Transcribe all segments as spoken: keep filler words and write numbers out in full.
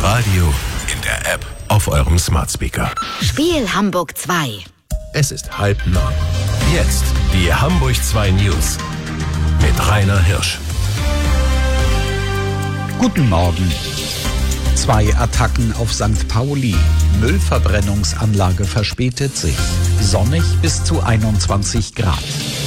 Radio, in der App, auf eurem Smart Speaker. Spiel Hamburg zwei. Es ist halb neun. Jetzt die Hamburg zwei News mit Rainer Hirsch. Guten Morgen. Zwei Attacken auf Sankt Pauli. Müllverbrennungsanlage verspätet sich. Sonnig bis zu einundzwanzig Grad.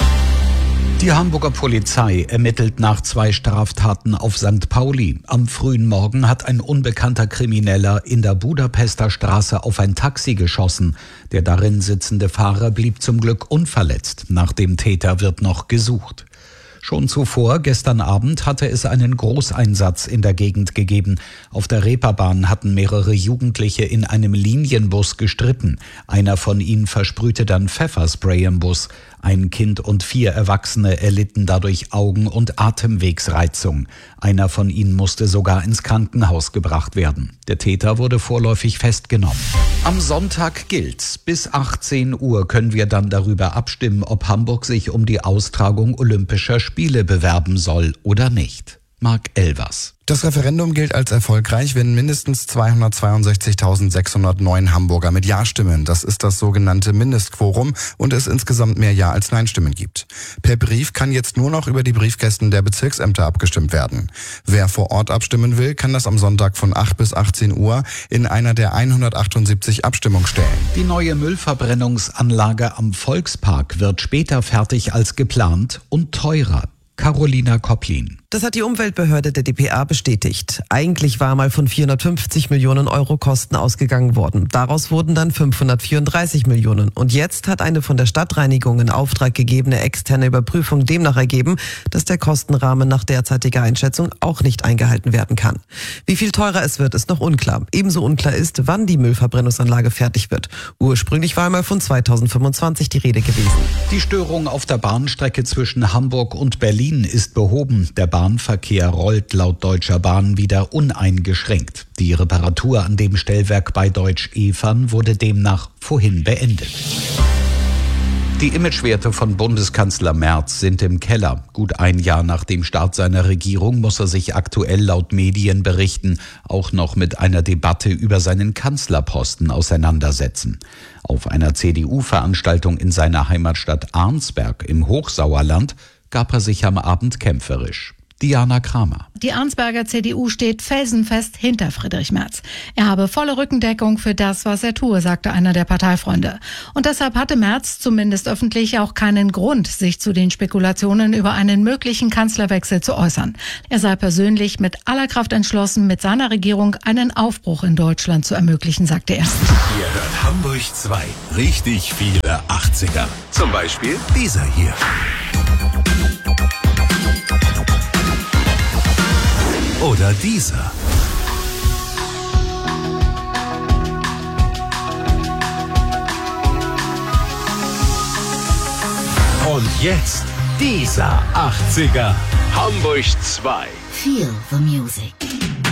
Die Hamburger Polizei ermittelt nach zwei Straftaten auf Sankt Pauli. Am frühen Morgen hat ein unbekannter Krimineller in der Budapester Straße auf ein Taxi geschossen. Der darin sitzende Fahrer blieb zum Glück unverletzt. Nach dem Täter wird noch gesucht. Schon zuvor, gestern Abend, hatte es einen Großeinsatz in der Gegend gegeben. Auf der Reeperbahn hatten mehrere Jugendliche in einem Linienbus gestritten. Einer von ihnen versprühte dann Pfefferspray im Bus. Ein Kind und vier Erwachsene erlitten dadurch Augen- und Atemwegsreizung. Einer von ihnen musste sogar ins Krankenhaus gebracht werden. Der Täter wurde vorläufig festgenommen. Am Sonntag gilt's. Bis achtzehn Uhr können wir dann darüber abstimmen, ob Hamburg sich um die Austragung Olympischer Spiele bewerben soll oder nicht. Marc Elvers. Das Referendum gilt als erfolgreich, wenn mindestens zweihundertzweiundsechzigtausendsechshundertneun Hamburger mit Ja stimmen. Das ist das sogenannte Mindestquorum und es insgesamt mehr Ja als Nein-Stimmen gibt. Per Brief kann jetzt nur noch über die Briefkästen der Bezirksämter abgestimmt werden. Wer vor Ort abstimmen will, kann das am Sonntag von acht bis achtzehn Uhr in einer der hundertachtundsiebzig Abstimmungsstellen. Die neue Müllverbrennungsanlage am Volkspark wird später fertig als geplant und teurer. Carolina Kopplin. Das hat die Umweltbehörde der D P A bestätigt. Eigentlich war mal von vierhundertfünfzig Millionen Euro Kosten ausgegangen worden. Daraus wurden dann fünfhundertvierunddreißig Millionen. Und jetzt hat eine von der Stadtreinigung in Auftrag gegebene externe Überprüfung demnach ergeben, dass der Kostenrahmen nach derzeitiger Einschätzung auch nicht eingehalten werden kann. Wie viel teurer es wird, ist noch unklar. Ebenso unklar ist, wann die Müllverbrennungsanlage fertig wird. Ursprünglich war einmal von zweitausendfünfundzwanzig die Rede gewesen. Die Störung auf der Bahnstrecke zwischen Hamburg und Berlin ist behoben. Der Bahnverkehr rollt laut Deutscher Bahn wieder uneingeschränkt. Die Reparatur an dem Stellwerk bei Deutsch-Evern wurde demnach vorhin beendet. Die Imagewerte von Bundeskanzler Merz sind im Keller. Gut ein Jahr nach dem Start seiner Regierung muss er sich aktuell laut Medienberichten auch noch mit einer Debatte über seinen Kanzlerposten auseinandersetzen. Auf einer C D U-Veranstaltung in seiner Heimatstadt Arnsberg im Hochsauerland gab er sich am Abend kämpferisch. Diana Kramer. Die Arnsberger C D U steht felsenfest hinter Friedrich Merz. Er habe volle Rückendeckung für das, was er tue, sagte einer der Parteifreunde. Und deshalb hatte Merz zumindest öffentlich auch keinen Grund, sich zu den Spekulationen über einen möglichen Kanzlerwechsel zu äußern. Er sei persönlich mit aller Kraft entschlossen, mit seiner Regierung einen Aufbruch in Deutschland zu ermöglichen, sagte er. Ihr hört Hamburg zwei. Richtig viele achtziger. Zum Beispiel dieser hier. Oder dieser. Und jetzt dieser achtziger. Hamburg zwei. Feel the music.